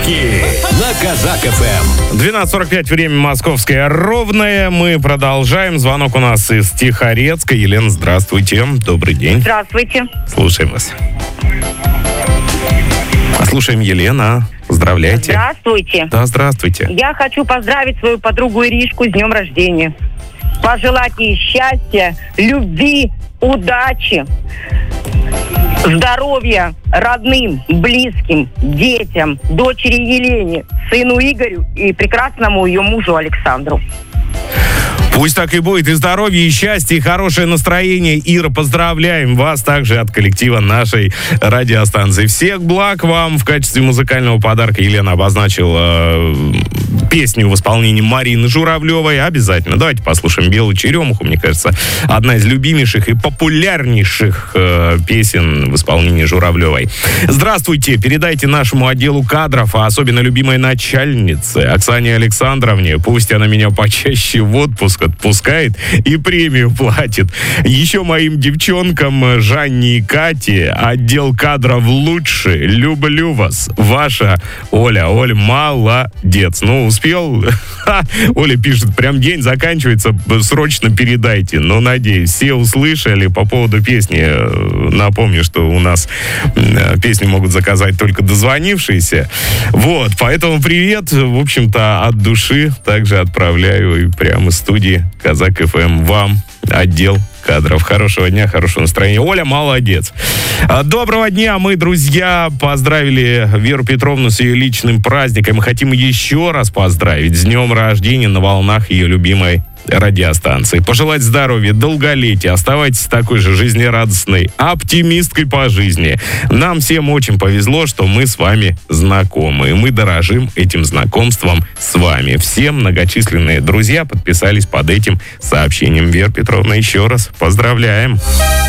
Подарки на Казак ФМ. 12:45, время московское ровное. Мы продолжаем. Звонок у нас из Тихорецка. Елена, здравствуйте. Добрый день. Здравствуйте. Слушаем вас. Слушаем, Елена. Поздравляйте. Здравствуйте. Да, здравствуйте. Я хочу поздравить свою подругу Иришку с днем рождения. Пожелать ей счастья, любви, удачи, здоровья родным, близким, детям, дочери Елене, сыну Игорю и прекрасному ее мужу Александру. Пусть так и будет. И здоровья, и счастья, и хорошее настроение. Ира, поздравляем вас также от коллектива нашей радиостанции. Всех благ вам. В качестве музыкального подарка Елена обозначила песню в исполнении Марины Журавлевой. Обязательно. Давайте послушаем «Белую черемуху». Мне кажется, одна из любимейших и популярнейших песен в исполнении Журавлевой. Здравствуйте. Передайте нашему отделу кадров, а особенно любимой начальнице Оксане Александровне. Пусть она меня почаще в отпуск отпускает и премию платит. Еще моим девчонкам Жанне и Кате, отдел кадров лучше. Люблю вас. Ваша Оля. Оля, молодец. Ну, успел? Оля пишет, прям день заканчивается, срочно передайте. Но, надеюсь, все услышали. По поводу песни напомню, что у нас песни могут заказать только дозвонившиеся. Вот, поэтому привет, в общем-то, от души также отправляю и прямо из студии Казак ФМ вам, отдел кадров. Хорошего дня, хорошего настроения. Оля, молодец. Доброго дня. Мы, друзья, поздравили Веру Петровну с ее личным праздником. Мы хотим еще раз поздравить с днем рождения на волнах ее любимой радиостанции. Пожелать здоровья, долголетия. Оставайтесь такой же жизнерадостной, оптимисткой по жизни. Нам всем очень повезло, что мы с вами знакомы. И мы дорожим этим знакомством с вами. Все многочисленные друзья подписались под этим сообщением. Вера Петровна, еще раз поздравляем.